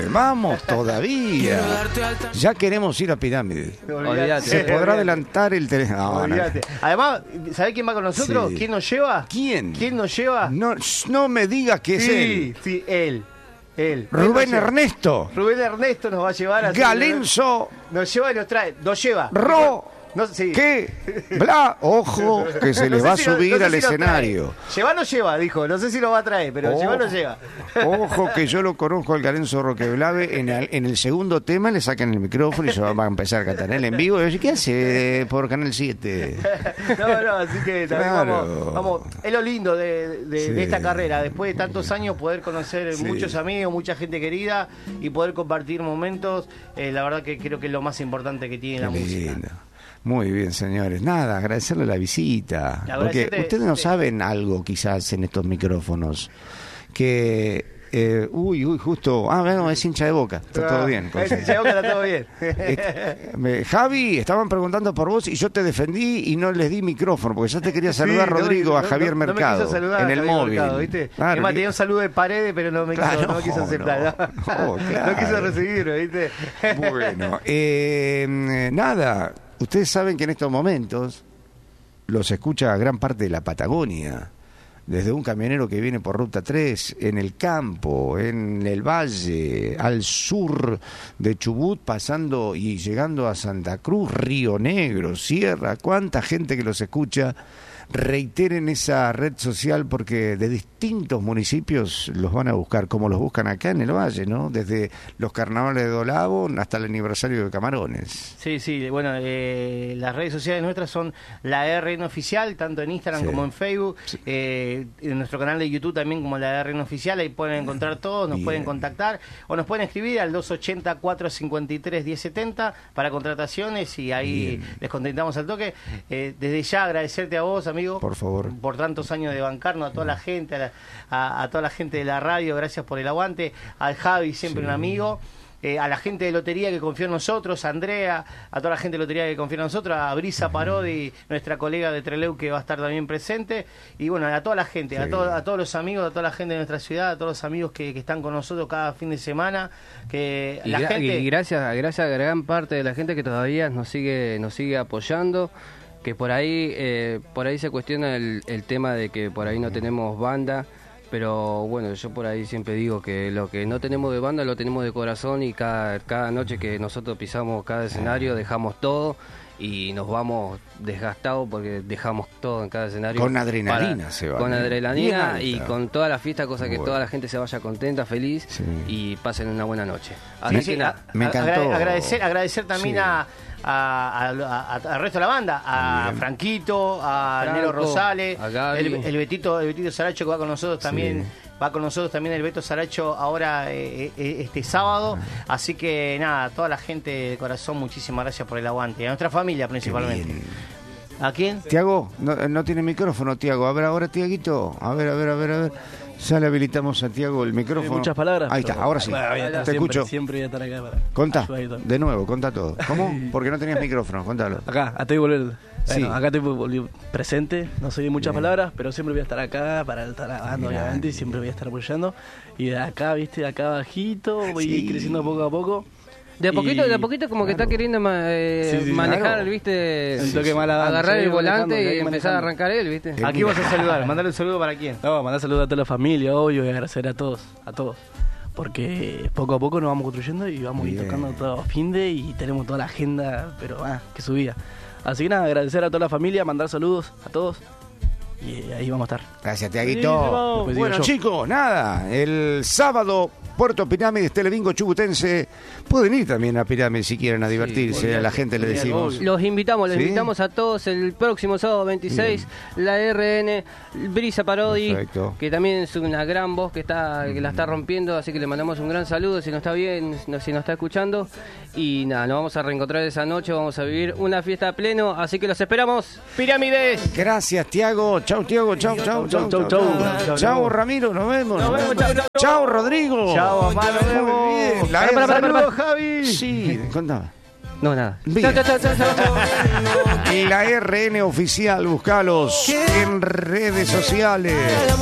Vamos todavía. Ya queremos ir a Pirámide. Olvídate. Se podrá adelantar el teléfono. Olvídate. Además, ¿sabés quién va con nosotros? Sí. ¿Quién nos lleva? ¿Quién? ¿Quién nos lleva? No me digas que es él. Sí, él. Rubén Ernesto. Rubén Ernesto nos va a llevar a... Galenzo. Nos lleva y nos trae. Nos lleva. No, sí. ¿qué? Bla, ojo, que se les va a subir al escenario. Lleva no lleva, dijo. No sé si lo va a traer, pero lleva no lleva. Ojo, que yo lo conozco al Galenzo Roqueblave. En el segundo tema le sacan el micrófono y se va a empezar a cantar él en vivo. Y yo, ¿qué hace por Canal 7? No, así que también Claro. vamos. Es lo lindo de Sí. esta carrera. Después de tantos años, poder conocer muchos amigos, mucha gente querida y poder compartir momentos. La verdad que creo que es lo más importante que tiene la música. Lindo. Muy bien, señores. Nada, agradecerle la visita. Porque ustedes no saben algo quizás en estos micrófonos. Que... justo. Bueno, es hincha de Boca. Está todo bien. Es hincha de Boca, está todo bien. Javi, estaban preguntando por vos y yo te defendí y no les di micrófono porque ya te quería saludar Rodrigo a Javier Mercado me quiso saludar en el Javier móvil. Mercado, ¿viste? Claro, Además tenía un saludo de Paredes, pero no quiso aceptar. No quiso recibirlo, ¿viste? Bueno, nada. Ustedes saben que en estos momentos los escucha gran parte de la Patagonia. Desde un camionero que viene por Ruta 3, en el campo, en el valle, al sur de Chubut, pasando y llegando a Santa Cruz, Río Negro, Sierra. ¿Cuánta gente que los escucha? Reiteren esa red social porque de distintos municipios los van a buscar, como los buscan acá en el valle, ¿no? Desde los carnavales de Dolabo hasta el aniversario de Camarones. Sí, bueno, las redes sociales nuestras son la RN Oficial, tanto en Instagram como en Facebook, en nuestro canal de YouTube también como la RN Oficial, ahí pueden encontrar todo, nos pueden contactar o nos pueden escribir al 280-453-1070 para contrataciones y ahí les contentamos al toque. Desde ya agradecerte a vos, amigo, por favor, por tantos años de bancarnos, a toda la gente, a toda la gente de la radio, gracias por el aguante, al Javi, siempre un amigo, a la gente de Lotería que confió en nosotros, a Andrea, a toda la gente de Lotería que confió en nosotros, a Brisa Parodi, nuestra colega de Trelew que va a estar también presente, y bueno, a toda la gente, a todos los amigos, a toda la gente de nuestra ciudad, a todos los amigos que están con nosotros cada fin de semana, que y gracias a gran parte de la gente que todavía nos sigue apoyando. Que por ahí se cuestiona el tema de que por ahí no tenemos banda, pero bueno, yo por ahí siempre digo que lo que no tenemos de banda lo tenemos de corazón y cada noche que nosotros pisamos cada escenario dejamos todo y nos vamos desgastados porque dejamos todo en cada escenario. Con adrenalina se va. Con adrenalina y con toda la fiesta, cosa que toda la gente se vaya contenta, feliz y pasen una buena noche. Así que me encantó. Agradecer también al resto de la banda, a Franquito, a Nero Rosales, el Betito Saracho que va con nosotros también. Va con nosotros también el Beto Saracho ahora este sábado. Así que nada, toda la gente de corazón, muchísimas gracias por el aguante. A nuestra familia principalmente. ¿A quién? Tiago, no tiene micrófono, Tiago. A ver ahora, Tiaguito. A ver. Ya le habilitamos a Tiago el micrófono. Muchas palabras. Ahí está, ahora sí. Te escucho. Siempre voy a estar acá para... Contá, de nuevo, contá todo. ¿Cómo? Porque no tenías micrófono, contalo. Acá estoy presente, no soy de muchas palabras, pero siempre voy a estar acá para estar hablando, obviamente, y siempre voy a estar apoyando. Y de acá, acá bajito, voy creciendo poco a poco. De a poquito como que está queriendo manejar, ¿viste? Agarrar el volante y empezar a arrancar él, ¿viste? Aquí vas a saludar, mandarle un saludo para quién. No, mandar saludos a toda la familia, obvio, y agradecer a todos. Porque poco a poco nos vamos construyendo y vamos a ir tocando todo fin de y tenemos toda la agenda, pero que subía. Así que nada, agradecer a toda la familia, mandar saludos a todos. Y ahí vamos a estar. Gracias, Tiaguito. Bueno, chicos, nada. El sábado, Puerto Pirámides, Telebingo Chubutense. Pueden ir también a Pirámides si quieren a divertirse. A la gente le decimos. Los invitamos a todos el próximo sábado 26. La RN, Brisa Parodi, que también es una gran voz que la está rompiendo. Así que le mandamos un gran saludo si nos está bien, si nos está escuchando. Y nada, nos vamos a reencontrar esa noche. Vamos a vivir una fiesta a pleno. Así que los esperamos. Pirámides. Gracias, Tiago. Chau, Tiago. Chau, Ramiro. Nos vemos. Chau, Rodrigo. Chau, Amaro. Muy bien. Saludos, Javi. Sí, contame. No, nada. Chau. La RN Oficial, buscalos en redes sociales.